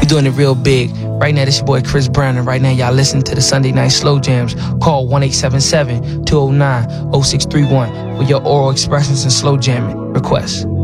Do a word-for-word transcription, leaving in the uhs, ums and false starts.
doing it real big. Right now, this your boy Chris Brown, and right now y'all listen to the Sunday Night Slow Jams. Call one eight seven seven, two oh nine, oh six three one for your oral expressions and slow jamming requests.